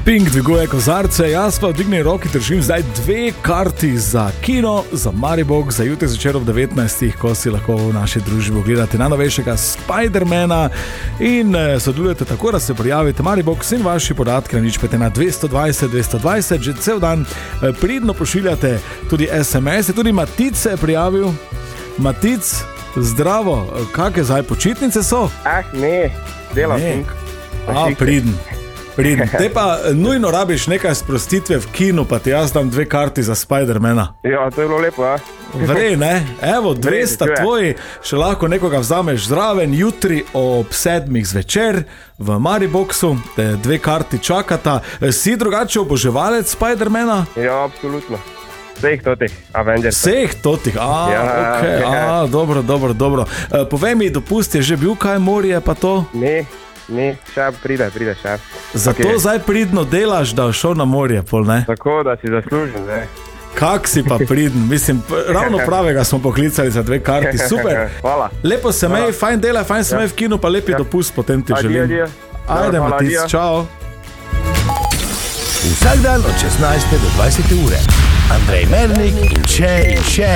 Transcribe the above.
Pink dviguje kozarce, jaz pa v dvigni roki držim zdaj 2 karti za kino, za Maribor, za jutri zvečer ob 19, ko si lahko v naši družbi ogledate najnovejšega Spidermana in sodelujete tako, da se prijavite Maribor in vaši podatki na nič pete na 220, že cel dan pridno pošiljate tudi SMS-e, tudi Matic se je prijavil. Matic, zdravo, kakve zdaj počitnice so? Ne, delam. Pridn. Te pa nujno rabiš nekaj sprostitve v kinu, pa ti jaz dam 2 karti za Spidermana. Ja, to je bilo lepo, ja. Vrej, ne? Evo, 200 tvoji, še lahko nekoga vzameš zraven, jutri ob 7 zvečer v Mariboru, te 2 karti čakata. Si drugače oboževalec Spidermana? Ja, absolutno. Vseh totih Avengers. Vseh totih, ok, dobro. Povej mi, dopust je že bil kaj morje pa to? Ne, še pride še. Zato zdaj pridno delaš, da šel na morje, pol ne? Tako, da si zaslužen, ne. Kak si pa pridn, mislim, ravno pravega smo poklicali za 2 karti, super. Hvala. Lepo se mej, fajn dela, fajn se mej v kinu, pa lepi dopust, potem ti želim. Ajde, Matic, čau. Vsak dan od 16 do 20 ure. Andrej Mernik in še.